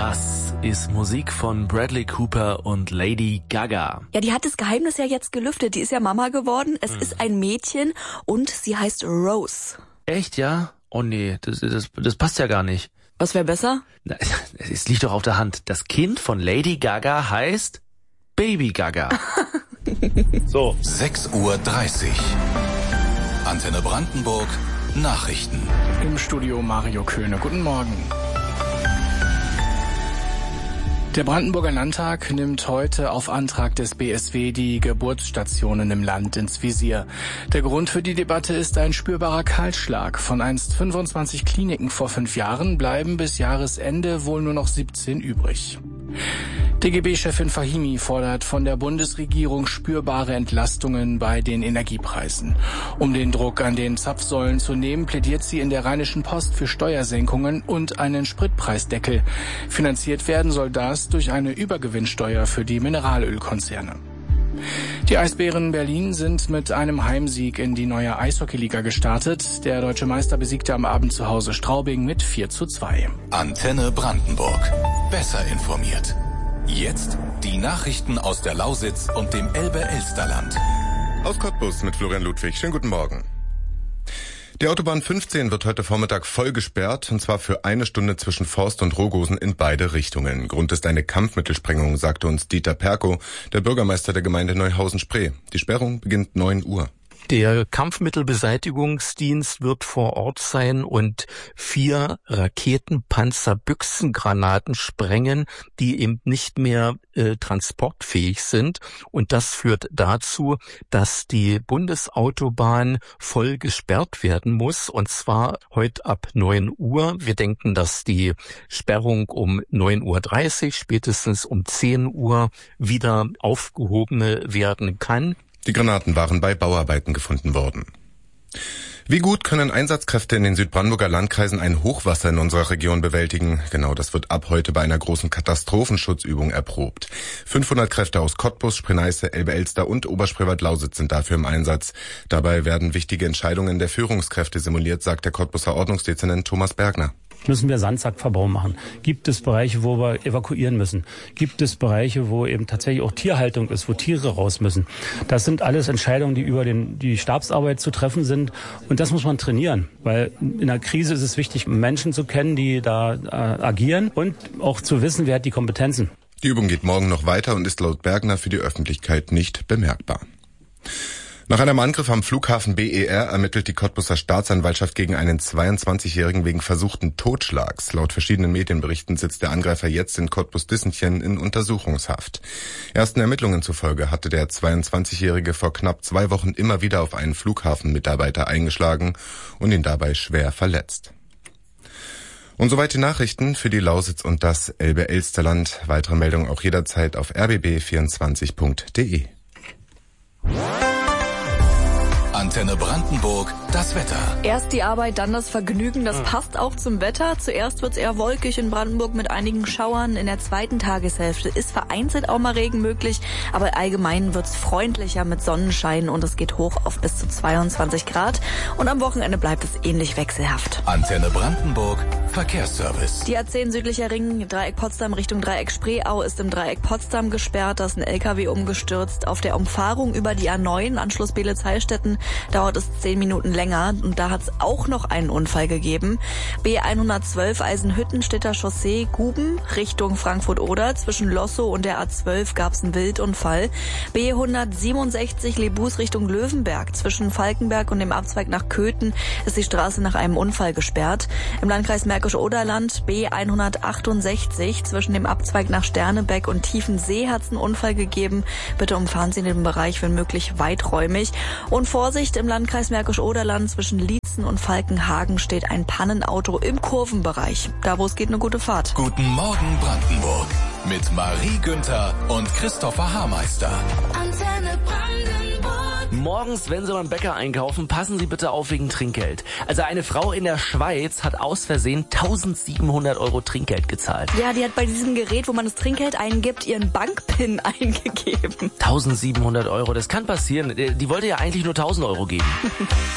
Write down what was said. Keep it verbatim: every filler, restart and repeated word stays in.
Das ist Musik von Bradley Cooper und Lady Gaga. Ja, die hat das Geheimnis ja jetzt gelüftet. Die ist ja Mama geworden. Es hm. ist ein Mädchen und sie heißt Rose. Echt, ja? Oh nee, das, das, das passt ja gar nicht. Was wäre besser? Na, es liegt doch auf der Hand. Das Kind von Lady Gaga heißt Baby Gaga. So. sechs Uhr dreißig. Antenne Brandenburg. Nachrichten. Im Studio Mario Köhne. Guten Morgen. Der Brandenburger Landtag nimmt heute auf Antrag des B S W die Geburtsstationen im Land ins Visier. Der Grund für die Debatte ist ein spürbarer Kahlschlag. Von einst fünfundzwanzig Kliniken vor fünf Jahren bleiben bis Jahresende wohl nur noch siebzehn übrig. D G B-Chefin Fahimi fordert von der Bundesregierung spürbare Entlastungen bei den Energiepreisen. Um den Druck an den Zapfsäulen zu nehmen, plädiert sie in der Rheinischen Post für Steuersenkungen und einen Spritpreisdeckel. Finanziert werden soll das durch eine Übergewinnsteuer für die Mineralölkonzerne. Die Eisbären Berlin sind mit einem Heimsieg in die neue Eishockeyliga gestartet. Der deutsche Meister besiegte am Abend zu Hause Straubing mit vier zu zwei. Antenne Brandenburg. Besser informiert. Jetzt die Nachrichten aus der Lausitz und dem Elbe-Elsterland. Aus Cottbus mit Florian Ludwig. Schönen guten Morgen. Die Autobahn fünfzehn wird heute Vormittag voll gesperrt, und zwar für eine Stunde zwischen Forst und Rogosen in beide Richtungen. Grund ist eine Kampfmittelsprengung, sagte uns Dieter Perkow, der Bürgermeister der Gemeinde Neuhausen-Spree. Die Sperrung beginnt neun Uhr. Der Kampfmittelbeseitigungsdienst wird vor Ort sein und vier Raketenpanzerbüchsengranaten sprengen, die eben nicht mehr äh, transportfähig sind. Und das führt dazu, dass die Bundesautobahn voll gesperrt werden muss, und zwar heute ab neun Uhr. Wir denken, dass die Sperrung um neun Uhr dreißig, spätestens um zehn Uhr wieder aufgehoben werden kann. Die Granaten waren bei Bauarbeiten gefunden worden. Wie gut können Einsatzkräfte in den Südbrandenburger Landkreisen ein Hochwasser in unserer Region bewältigen? Genau, das wird ab heute bei einer großen Katastrophenschutzübung erprobt. fünfhundert Kräfte aus Cottbus, Spree-Neiße, Elbe-Elster und Oberspreewald-Lausitz sind dafür im Einsatz. Dabei werden wichtige Entscheidungen der Führungskräfte simuliert, sagt der Cottbuser Ordnungsdezernent Thomas Bergner. Müssen wir Sandsackverbau machen? Gibt es Bereiche, wo wir evakuieren müssen? Gibt es Bereiche, wo eben tatsächlich auch Tierhaltung ist, wo Tiere raus müssen? Das sind alles Entscheidungen, die über den, die Stabsarbeit zu treffen sind. Und das muss man trainieren, weil in einer Krise ist es wichtig, Menschen zu kennen, die da äh, agieren, und auch zu wissen, wer hat die Kompetenzen. Die Übung geht morgen noch weiter und ist laut Bergner für die Öffentlichkeit nicht bemerkbar. Nach einem Angriff am Flughafen B E R ermittelt die Cottbuser Staatsanwaltschaft gegen einen zweiundzwanzigjährigen wegen versuchten Totschlags. Laut verschiedenen Medienberichten sitzt der Angreifer jetzt in Cottbus-Dissenchen in Untersuchungshaft. Ersten Ermittlungen zufolge hatte der zweiundzwanzigjährige vor knapp zwei Wochen immer wieder auf einen Flughafenmitarbeiter eingeschlagen und ihn dabei schwer verletzt. Und soweit die Nachrichten für die Lausitz und das Elbe-Elsterland. Weitere Meldungen auch jederzeit auf r b b vierundzwanzig punkt d e. Antenne Brandenburg, das Wetter. Erst die Arbeit, dann das Vergnügen. Das passt auch zum Wetter. Zuerst wird's eher wolkig in Brandenburg mit einigen Schauern. In der zweiten Tageshälfte ist vereinzelt auch mal Regen möglich. Aber allgemein wird's freundlicher mit Sonnenschein und es geht hoch auf bis zu zweiundzwanzig Grad. Und am Wochenende bleibt es ähnlich wechselhaft. Antenne Brandenburg, Verkehrsservice. Die A zehn südlicher Ring, Dreieck Potsdam Richtung Dreieck Spreeau, ist im Dreieck Potsdam gesperrt. Da ist ein L K W umgestürzt. Auf der Umfahrung über die A neun, Anschluss Beelitz-Heilstätten, dauert es zehn Minuten länger, und da hat es auch noch einen Unfall gegeben. B hundertzwölf Eisenhüttenstädter Chaussee Guben Richtung Frankfurt-Oder. Zwischen Lossow und der A zwölf gab es einen Wildunfall. B hundertsiebenundsechzig Lebus Richtung Löwenberg. Zwischen Falkenberg und dem Abzweig nach Köthen ist die Straße nach einem Unfall gesperrt. Im Landkreis Märkisch-Oderland B hundertachtundsechzig zwischen dem Abzweig nach Sternebeck und Tiefensee hat es einen Unfall gegeben. Bitte umfahren Sie den Bereich, wenn möglich, weiträumig. Und Vorsicht, im Landkreis Märkisch-Oderland zwischen Liezen und Falkenhagen steht ein Pannenauto im Kurvenbereich. Da, wo es geht, eine gute Fahrt. Guten Morgen Brandenburg mit Marie Günther und Christopher Haarmeister. Antenne Brandenburg. Morgens, wenn Sie beim Bäcker einkaufen, passen Sie bitte auf wegen Trinkgeld. Also eine Frau in der Schweiz hat aus Versehen tausendsiebenhundert Euro Trinkgeld gezahlt. Ja, die hat bei diesem Gerät, wo man das Trinkgeld eingibt, ihren Bankpin eingegeben. tausendsiebenhundert Euro, das kann passieren. Die wollte ja eigentlich nur tausend Euro geben.